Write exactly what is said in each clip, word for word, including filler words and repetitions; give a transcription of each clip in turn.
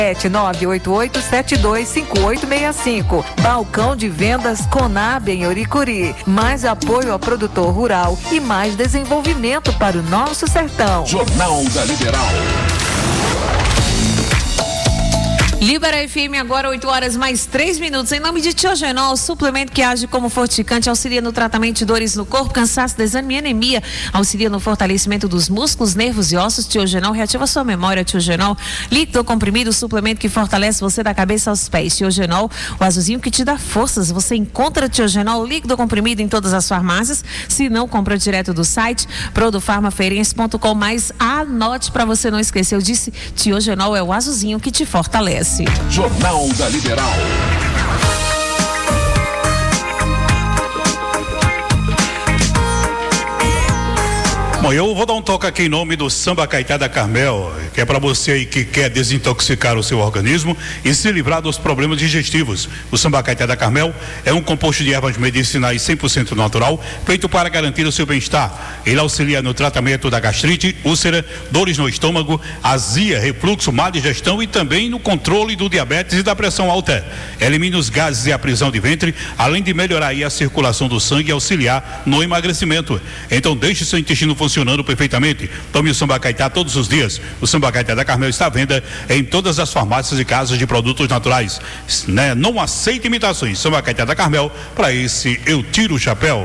nove oito oito sete dois cinco oito seis cinco. Balcão de vendas Conab em Oricuri. Mais apoio ao produtor rural e mais desenvolvimento para o nosso sertão. Jornal da Liberal. Libera F M agora oito horas mais três minutos. Em nome de Tiogenol, suplemento que age como fortificante, auxilia no tratamento de dores no corpo, cansaço, desânimo e anemia, auxilia no fortalecimento dos músculos, nervos e ossos. Tiogenol reativa sua memória. Tiogenol, líquido comprimido, suplemento que fortalece você da cabeça aos pés. Tiogenol, o azulzinho que te dá forças. Você encontra Tiogenol líquido comprimido em todas as farmácias. Se não, compra direto do site produfarmafeirense ponto com. Mas anote para você não esquecer, eu disse, Tiogenol é o azulzinho que te fortalece. Jornal da Liberal. Bom, eu vou dar um toque aqui em nome do Samba Caetá da Carmel, que é para você aí que quer desintoxicar o seu organismo e se livrar dos problemas digestivos. O Samba Caetá da Carmel é um composto de ervas medicinais cem por cento natural, feito para garantir o seu bem-estar. Ele auxilia no tratamento da gastrite, úlcera, dores no estômago, azia, refluxo, má digestão e também no controle do diabetes e da pressão alta. Elimina os gases e a prisão de ventre, além de melhorar aí a circulação do sangue e auxiliar no emagrecimento. Então deixe seu intestino funcionando perfeitamente. Tome o Samba Caetá todos os dias. O Samba Caetá da Carmel está à venda em todas as farmácias e casas de produtos naturais, né? Não aceite imitações. Samba Caetá da Carmel, para esse eu tiro o chapéu.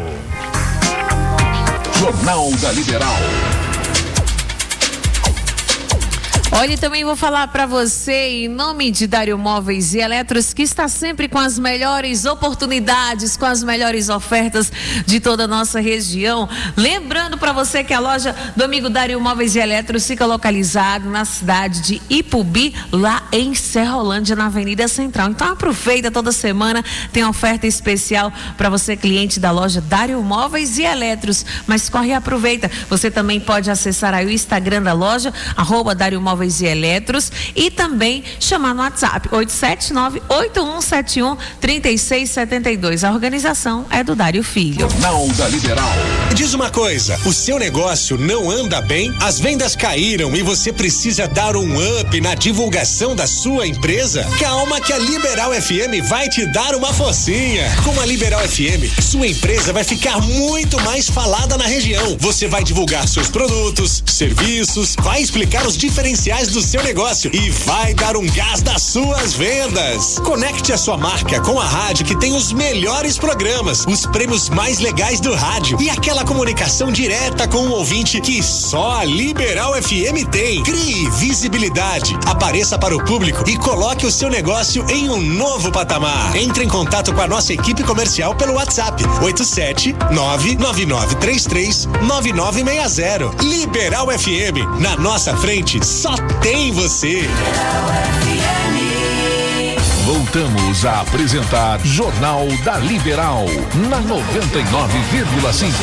Jornal da Liberal. Olha, também vou falar para você em nome de Dário Móveis e Eletros, que está sempre com as melhores oportunidades, com as melhores ofertas de toda a nossa região. Lembrando para você que a loja do amigo Dário Móveis e Eletros fica localizado na cidade de Ipubi, lá em Serrolândia, na Avenida Central. Então aproveita, toda semana tem oferta especial para você, cliente da loja Dário Móveis e Eletros. Mas corre e aproveita. Você também pode acessar aí o Instagram da loja, arroba Dário Móveis e Eletros, e também chamar no WhatsApp oito sete nove oito um sete um três seis sete dois. A organização é do Dário Filho. Jornal da Liberal. Diz uma coisa, o seu negócio não anda bem? As vendas caíram e você precisa dar um up na divulgação da sua empresa? Calma que a Liberal F M vai te dar uma forcinha. Com a Liberal F M, sua empresa vai ficar muito mais falada na região. Você vai divulgar seus produtos, serviços, vai explicar os diferenciais do seu negócio e vai dar um gás nas suas vendas. Conecte a sua marca com a rádio que tem os melhores programas, os prêmios mais legais do rádio e aquela comunicação direta com o ouvinte que só a Liberal F M tem. Crie visibilidade, apareça para o público e coloque o seu negócio em um novo patamar. Entre em contato com a nossa equipe comercial pelo WhatsApp oito sete nove nove nove três três nove nove seis zero. Liberal F M, na nossa frente só tem você. Voltamos a apresentar Jornal da Liberal na noventa e nove vírgula cinco.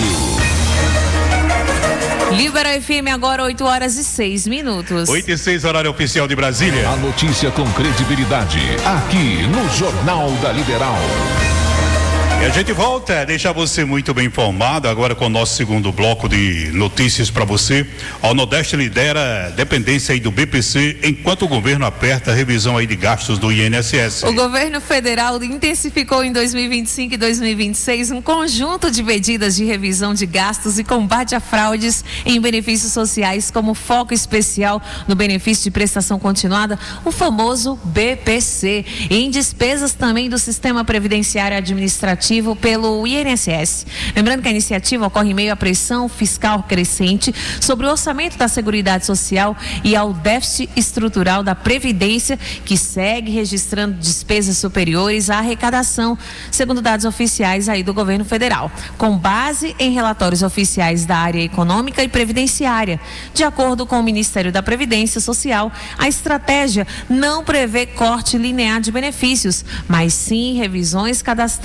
Libera F M agora oito horas e seis minutos. oito e seis, horário oficial de Brasília. A notícia com credibilidade, aqui no Jornal da Liberal. E a gente volta a deixar você muito bem informado agora com o nosso segundo bloco de notícias para você. O Nordeste lidera dependência aí do B P C, enquanto o governo aperta a revisão aí de gastos do I N S S. O governo federal intensificou em dois mil e vinte e cinco e dois mil e vinte e seis um conjunto de medidas de revisão de gastos e combate a fraudes em benefícios sociais, como foco especial no benefício de prestação continuada, o famoso B P C, e em despesas também do sistema previdenciário administrativo pelo I N S S. Lembrando que a iniciativa ocorre em meio à pressão fiscal crescente sobre o orçamento da Seguridade Social e ao déficit estrutural da Previdência, que segue registrando despesas superiores à arrecadação, segundo dados oficiais aí do governo federal, com base em relatórios oficiais da área econômica e previdenciária. De acordo com o Ministério da Previdência Social, a estratégia não prevê corte linear de benefícios, mas sim revisões cadastrais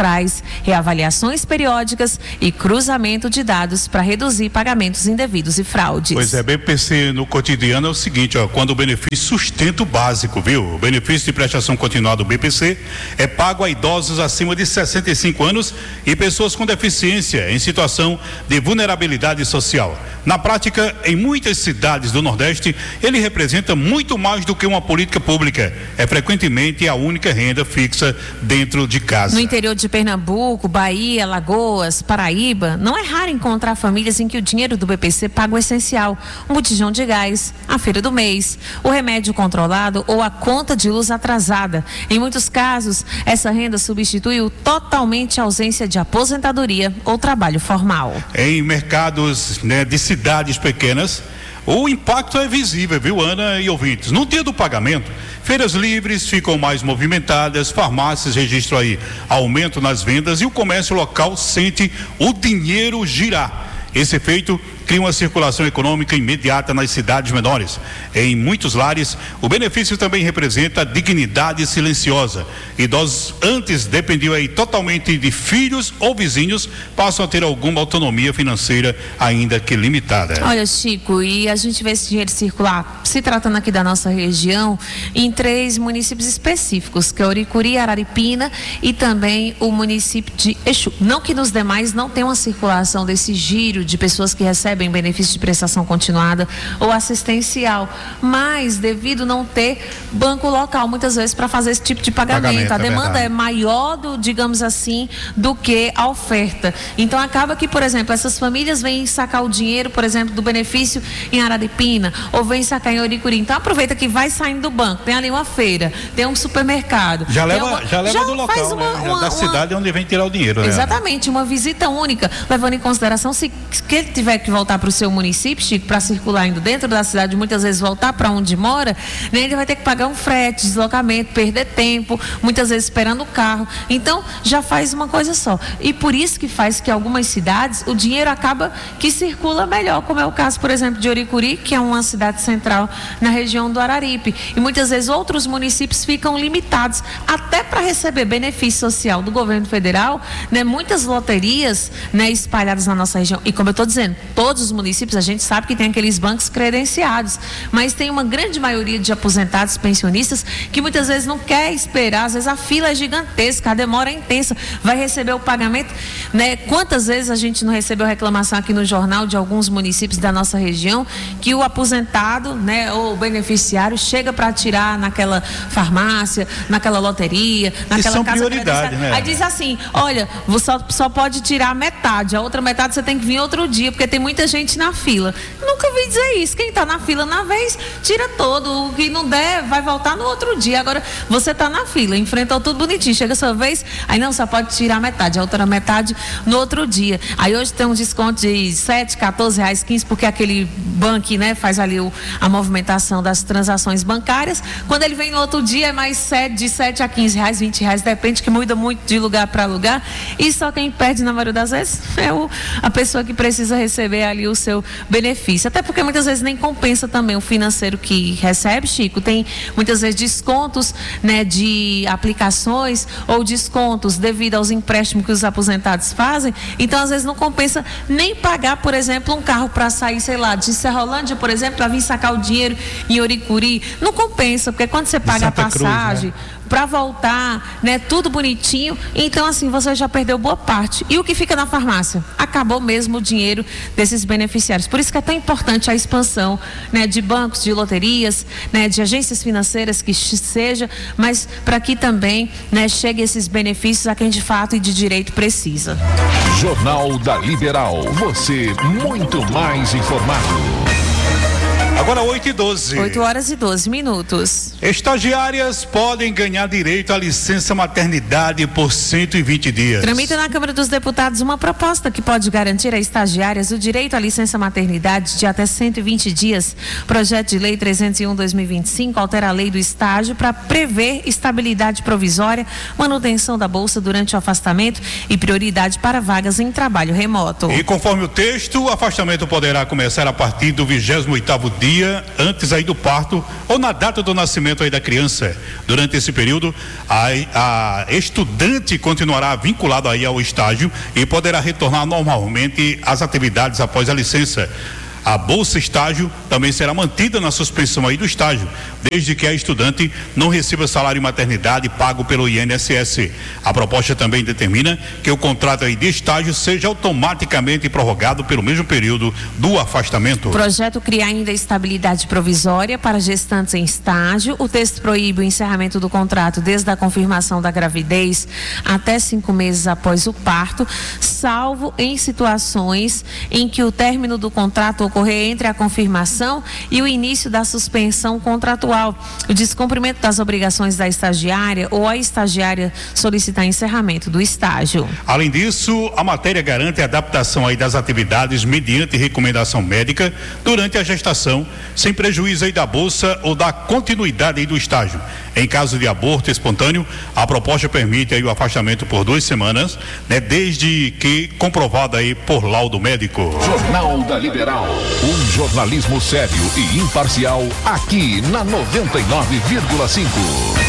reavaliações periódicas e cruzamento de dados para reduzir pagamentos indevidos e fraudes. Pois é, B P C no cotidiano é o seguinte, ó, quando o benefício sustento básico, viu? O benefício de prestação continuada do B P C é pago a idosos acima de sessenta e cinco anos e pessoas com deficiência em situação de vulnerabilidade social. Na prática, em muitas cidades do Nordeste, ele representa muito mais do que uma política pública. É frequentemente a única renda fixa dentro de casa. No interior de Pernambuco, Bahia, Alagoas, Paraíba, não é raro encontrar famílias em que o dinheiro do B P C paga o essencial, um botijão de gás, a feira do mês, o remédio controlado ou a conta de luz atrasada. Em muitos casos, essa renda substitui totalmente a ausência de aposentadoria ou trabalho formal. Em mercados, né, de cidades pequenas, o impacto é visível, viu, Ana e ouvintes? No dia do pagamento, feiras livres ficam mais movimentadas, farmácias registram aí aumento nas vendas e o comércio local sente o dinheiro girar. Esse efeito cria uma circulação econômica imediata nas cidades menores. Em muitos lares, o benefício também representa a dignidade silenciosa. Idosos antes dependiam aí totalmente de filhos ou vizinhos, passam a ter alguma autonomia financeira, ainda que limitada. Olha, Chico, e a gente vê esse dinheiro circular, se tratando aqui da nossa região, em três municípios específicos, que é Oricuri, Araripina e também o município de Exu. Não que nos demais não tenha uma circulação desse giro de pessoas que recebem benefício de prestação continuada ou assistencial, mas devido não ter banco local muitas vezes para fazer esse tipo de pagamento, pagamento a demanda é, é maior do, digamos assim, do que a oferta. Então acaba que, por exemplo, essas famílias vêm sacar o dinheiro, por exemplo, do benefício em Araripina ou vêm sacar em Oricuri. Então aproveita que vai saindo do banco, tem ali uma feira, tem um supermercado. Já leva, uma, já leva já do local, uma, né? uma, da cidade uma... onde vem tirar o dinheiro. Né? Exatamente, uma visita única, levando em consideração se que ele tiver que voltar para o seu município, Chico, para circular indo dentro da cidade, muitas vezes voltar para onde mora, né, ele vai ter que pagar um frete, deslocamento, perder tempo, muitas vezes esperando o carro. Então, já faz uma coisa só. E por isso que faz que algumas cidades, o dinheiro acaba que circula melhor, como é o caso, por exemplo, de Oricuri, que é uma cidade central na região do Araripe. E muitas vezes outros municípios ficam limitados, até para receber benefício social do governo federal, né, muitas loterias, né, espalhadas na nossa região. E como eu estou dizendo, todos os municípios, a gente sabe que tem aqueles bancos credenciados, mas tem uma grande maioria de aposentados, pensionistas, que muitas vezes não quer esperar, às vezes a fila é gigantesca, a demora é intensa, vai receber o pagamento, né? Quantas vezes a gente não recebeu reclamação aqui no jornal de alguns municípios da nossa região, que o aposentado, né, ou o beneficiário chega para tirar naquela farmácia, naquela loteria, naquela são casa prioridade, né? Aí diz assim, olha, você só, só pode tirar metade, a outra metade você tem que vir outro dia, porque tem muita gente na fila. Nunca vi dizer isso. Quem está na fila na vez, tira todo. O que não der, vai voltar no outro dia. Agora, você está na fila, enfrentou tudo bonitinho. Chega a sua vez, aí não, só pode tirar metade, a outra metade no outro dia. Aí hoje tem um desconto de sete, quatorze reais, quinze, porque aquele banco, né, faz ali o, a movimentação das transações bancárias. Quando ele vem no outro dia, é mais sete, de sete a quinze reais, vinte reais, depende, que muda muito de lugar para lugar. E só quem perde, na maioria das vezes, é o, a pessoa que precisa receber ali o seu benefício, até porque muitas vezes nem compensa também o financeiro que recebe, Chico. Tem muitas vezes descontos, né, de aplicações ou descontos devido aos empréstimos que os aposentados fazem, então às vezes não compensa nem pagar, por exemplo, um carro para sair, sei lá, de Serrolândia, por exemplo, para vir sacar o dinheiro em Oricuri, não compensa, porque quando você paga a passagem, Cruz, né, para voltar, né, tudo bonitinho, então assim, você já perdeu boa parte. E o que fica na farmácia? Acabou mesmo o dinheiro desses beneficiários. Por isso que é tão importante a expansão, né, de bancos, de loterias, né, de agências financeiras, que seja, mas para que também, né, chegue esses benefícios a quem de fato e de direito precisa. Jornal da Liberal, você muito mais informado. Agora oito e doze. oito horas e doze minutos. Estagiárias podem ganhar direito à licença maternidade por cento e vinte dias. Tramita na Câmara dos Deputados uma proposta que pode garantir a estagiárias o direito à licença maternidade de até cento e vinte dias. Projeto de Lei trezentos e um barra dois mil e vinte e cinco altera a lei do estágio para prever estabilidade provisória, manutenção da bolsa durante o afastamento e prioridade para vagas em trabalho remoto. E conforme o texto, o afastamento poderá começar a partir do vigésimo oitavo dia dia antes aí do parto ou na data do nascimento aí da criança. Durante esse período, a, a estudante continuará vinculada aí ao estágio e poderá retornar normalmente às atividades após a licença. A bolsa estágio também será mantida na suspensão aí do estágio, desde que a estudante não receba salário maternidade pago pelo I N S S. A proposta também determina que o contrato aí de estágio seja automaticamente prorrogado pelo mesmo período do afastamento. O projeto cria ainda estabilidade provisória para gestantes em estágio. O texto proíbe o encerramento do contrato desde a confirmação da gravidez até cinco meses após o parto, salvo em situações em que o término do contrato ocorrer entre a confirmação e o início da suspensão contratual, o descumprimento das obrigações da estagiária ou a estagiária solicitar encerramento do estágio. Além disso, a matéria garante a adaptação aí das atividades mediante recomendação médica durante a gestação, sem prejuízo aí da bolsa ou da continuidade aí do estágio. Em caso de aborto espontâneo, a proposta permite aí o afastamento por duas semanas, né, desde que comprovado aí por laudo médico. Jornal da Liberal, um jornalismo sério e imparcial aqui na noventa e nove vírgula cinco.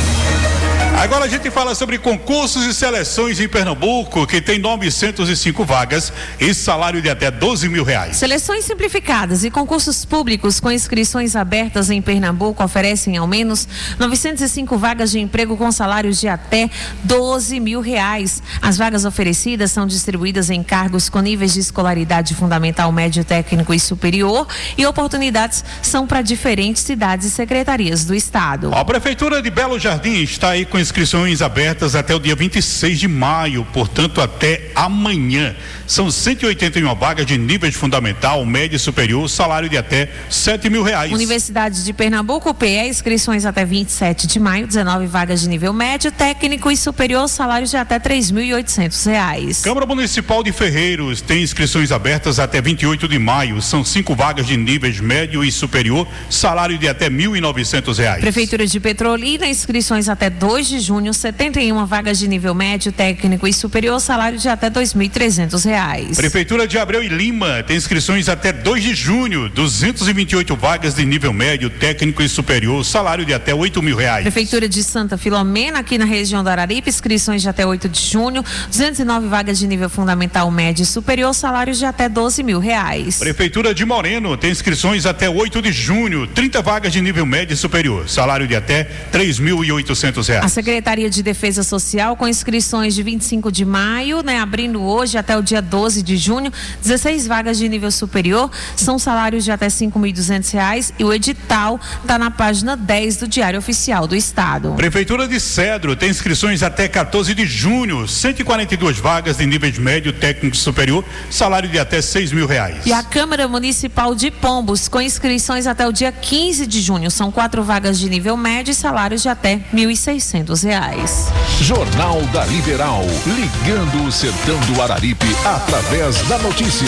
Agora a gente fala sobre concursos e seleções em Pernambuco, que tem novecentas e cinco vagas e salário de até doze mil reais. Seleções simplificadas e concursos públicos com inscrições abertas em Pernambuco oferecem ao menos novecentas e cinco vagas de emprego com salários de até doze mil reais. As vagas oferecidas são distribuídas em cargos com níveis de escolaridade fundamental, médio, técnico e superior, e oportunidades são para diferentes cidades e secretarias do estado. A Prefeitura de Belo Jardim está aí com inscrições abertas até o dia vinte e seis de maio, portanto até amanhã. São cento e oitenta e uma vagas de níveis fundamental, médio e superior, salário de até sete mil reais. Universidade de Pernambuco, U P E, inscrições até vinte e sete de maio, dezenove vagas de nível médio, técnico e superior, salário de até três mil e oitocentos reais. Câmara Municipal de Ferreiros tem inscrições abertas até vinte e oito de maio, são cinco vagas de níveis médio e superior, salário de até mil e novecentos reais. Prefeitura de Petrolina, inscrições até dois de junho, setenta e uma vagas de nível médio, técnico e superior, salário de até dois mil e trezentos reais. Prefeitura de Abreu e Lima tem inscrições até dois de junho, duzentas e vinte e oito vagas de nível médio, técnico e superior, salário de até oito mil reais. Prefeitura de Santa Filomena, aqui na região do Araripe, inscrições de até oito de junho, duzentas e nove vagas de nível fundamental, médio e superior, salários de até doze mil reais. Prefeitura de Moreno tem inscrições até oito de junho, trinta vagas de nível médio e superior, salário de até três mil e oitocentos reais. A Secretaria de Defesa Social com inscrições de vinte e cinco de maio, né, abrindo hoje até o dia doze de junho, dezesseis vagas de nível superior, são salários de até cinco mil e duzentos reais, e o edital está na página dez do Diário Oficial do Estado. Prefeitura de Cedro tem inscrições até quatorze de junho, cento e quarenta e duas vagas de níveis médio, técnico e superior, salário de até seis mil reais. E a Câmara Municipal de Pombos com inscrições até o dia quinze de junho, são quatro vagas de nível médio e salários de até mil e seiscentos reais. Jornal da Liberal, ligando o sertão do Araripe através da notícia.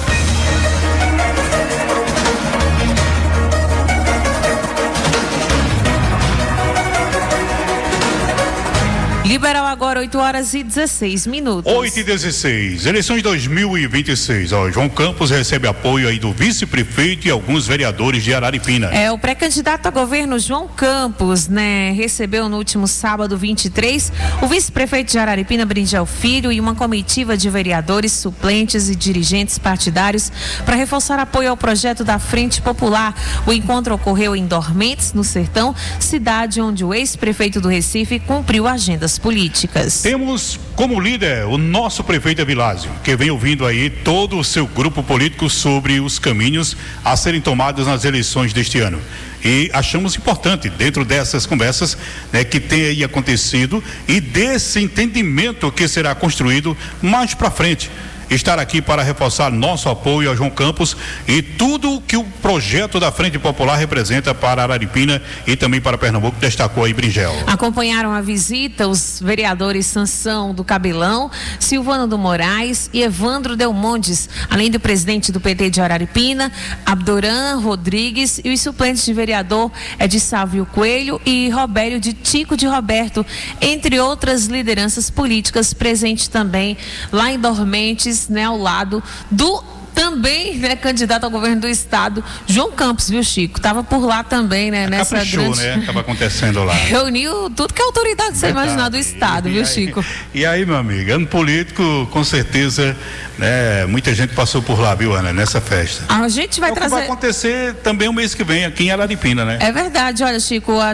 Liberal agora, oito horas e dezesseis minutos. oito e dezesseis. Eleições dois mil e vinte e seis. Ó, João Campos recebe apoio aí do vice-prefeito e alguns vereadores de Araripina. É, o pré-candidato a governo João Campos, né, recebeu no último sábado vinte e três o vice-prefeito de Araripina, Bringel Filho, e uma comitiva de vereadores, suplentes e dirigentes partidários para reforçar apoio ao projeto da Frente Popular. O encontro ocorreu em Dormentes, no Sertão, cidade onde o ex-prefeito do Recife cumpriu agendas políticas. Temos como líder o nosso prefeito Evilásio, que vem ouvindo aí todo o seu grupo político sobre os caminhos a serem tomados nas eleições deste ano. E achamos importante, dentro dessas conversas, né, que tem aí acontecido e desse entendimento que será construído mais para frente, estar aqui para reforçar nosso apoio a João Campos e tudo que o projeto da Frente Popular representa para Araripina e também para Pernambuco, destacou aí Bringel. Acompanharam a visita os vereadores Sansão do Cabelão, Silvano do Moraes e Evandro Delmontes, além do presidente do P T de Araripina, Abdoran Rodrigues, e os suplentes de vereador é de Sávio Coelho e Robério de Tico de Roberto, entre outras lideranças políticas, presente também lá em Dormentes, né, ao lado do também, né, candidato ao governo do estado, João Campos, viu, Chico? Tava por lá também, né? Nessa Caprichou, grande... né? Tava acontecendo lá. Reuniu tudo que é autoridade, você imaginar, do estado, e, viu, e aí, Chico? E aí, meu amigo, ano político, com certeza, né? Muita gente passou por lá, viu, Ana, nessa festa. A gente vai é o que trazer... vai acontecer também o mês que vem aqui em Araripina, né? É verdade, olha, Chico, a